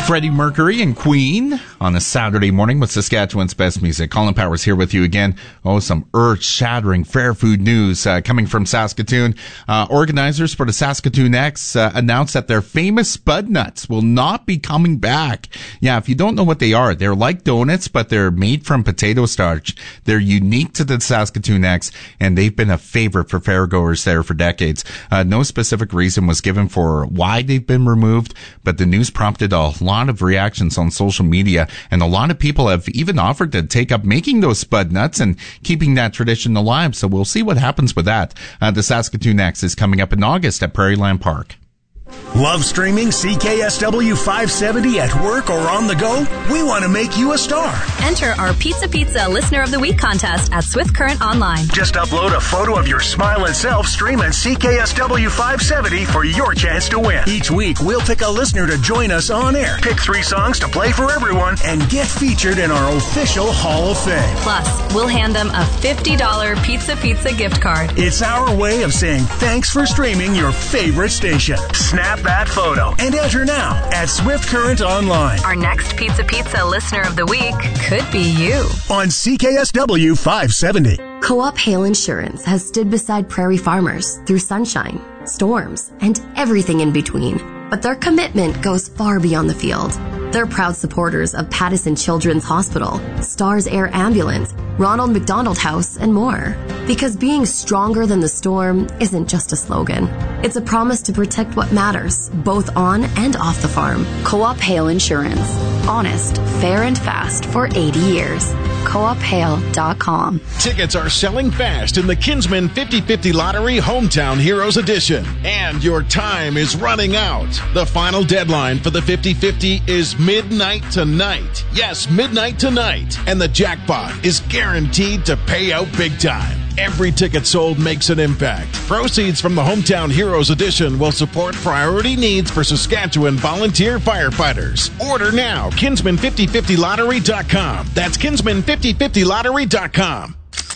Freddie Mercury and Queen on a Saturday morning with Saskatchewan's best music. Colin Powers here with you again. Some earth-shattering fair food news coming from Saskatoon. Organizers for the Saskatoon X announced that their famous Spud Nuts will not be coming back. Yeah, if you don't know what they are, they're like donuts, but they're made from potato starch. They're unique to the Saskatoon X, and they've been a favorite for fairgoers there for decades. No specific reason was given for why they've been removed, but the news prompted a lot of reactions on social media, and a lot of people have even offered to take up making those Spud Nuts and keeping that tradition alive. So we'll see what happens with that. The Saskatoon X is coming up in August at Prairieland Park. Love streaming CKSW 570 at work or on the go? We want to make you a star. Enter our Pizza Listener of the Week contest at Swift Current Online. Just upload a photo of your smiling self, stream at CKSW 570 for your chance to win. Each week, we'll pick a listener to join us on air, pick 3 songs to play for everyone, and get featured in our official Hall of Fame. Plus, we'll hand them a $50 Pizza gift card. It's our way of saying thanks for streaming your favorite station. Snap that photo and enter now at Swift Current Online. Our next Pizza Listener of the Week could be you. On CKSW 570. Co-op Hail Insurance has stood beside prairie farmers through sunshine, storms, and everything in between. But their commitment goes far beyond the field. They're proud supporters of Pattison Children's Hospital, Stars Air Ambulance, Ronald McDonald House, and more. Because being stronger than the storm isn't just a slogan. It's a promise to protect what matters, both on and off the farm. Co-op Hail Insurance. Honest, fair, and fast for 80 years. CoopHail.com. Tickets are selling fast in the Kinsman 50/50 Lottery Hometown Heroes Edition. And your time is running out. The final deadline for the 50/50 is midnight tonight. Yes, midnight tonight. And the jackpot is guaranteed to pay out big time. Every ticket sold makes an impact. Proceeds from the Hometown Heroes Edition will support priority needs for Saskatchewan volunteer firefighters. Order now. Kinsman5050lottery.com. That's Kinsman5050lottery.com.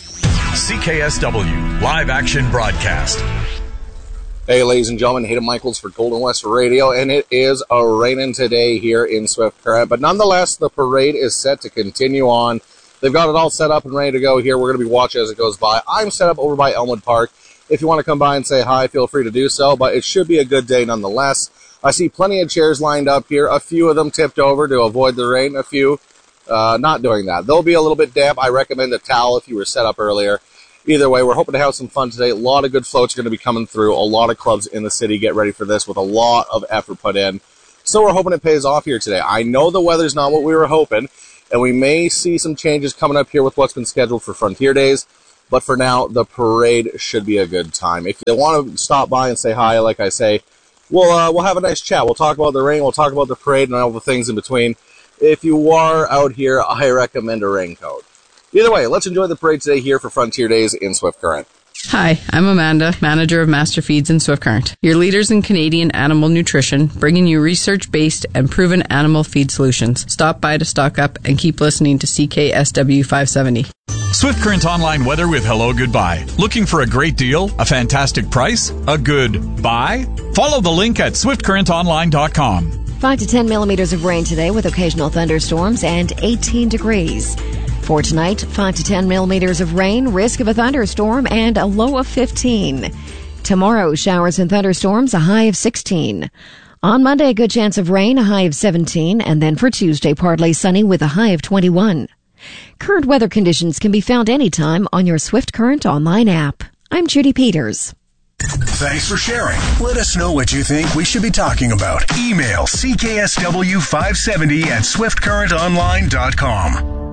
CKSW Live Action Broadcast. Hey, ladies and gentlemen, Hayden Michaels for Golden West Radio, and it is raining today here in Swift Current. But nonetheless, the parade is set to continue on. They've got it all set up and ready to go here. We're going to be watching as it goes by. I'm set up over by Elmwood Park. If you want to come by and say hi, feel free to do so, but it should be a good day nonetheless. I see plenty of chairs lined up here, a few of them tipped over to avoid the rain, a few not doing that. They'll be a little bit damp. I recommend a towel if you were set up earlier. Either way, we're hoping to have some fun today. A lot of good floats are going to be coming through. A lot of clubs in the city get ready for this with a lot of effort put in. So we're hoping it pays off here today. I know the weather's not what we were hoping, and we may see some changes coming up here with what's been scheduled for Frontier Days. But for now, the parade should be a good time. If you want to stop by and say hi, like I say, we'll have a nice chat. We'll talk about the rain, we'll talk about the parade, and all the things in between. If you are out here, I recommend a raincoat. Either way, let's enjoy the parade today here for Frontier Days in Swift Current. Hi, I'm Amanda, manager of Master Feeds in Swift Current, your leaders in Canadian animal nutrition, bringing you research-based and proven animal feed solutions. Stop by to stock up and keep listening to CKSW 570. Swift Current Online weather with Hello Goodbye. Looking for a great deal? A fantastic price? A good buy? Follow the link at swiftcurrentonline.com. 5 to 10 millimeters of rain today with occasional thunderstorms and 18 degrees. For tonight, 5 to 10 millimeters of rain, risk of a thunderstorm, and a low of 15. Tomorrow, showers and thunderstorms, a high of 16. On Monday, a good chance of rain, a high of 17. And then for Tuesday, partly sunny with a high of 21. Current weather conditions can be found anytime on your Swift Current online app. I'm Judy Peters. Thanks for sharing. Let us know what you think we should be talking about. Email CKSW570 at swiftcurrentonline.com.